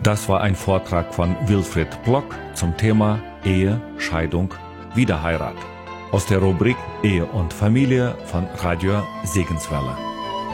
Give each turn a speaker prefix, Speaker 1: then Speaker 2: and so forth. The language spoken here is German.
Speaker 1: Das war ein Vortrag von Wilfried Plock zum Thema Ehe, Scheidung, Wiederheirat aus der Rubrik Ehe und Familie von Radio Segenswelle.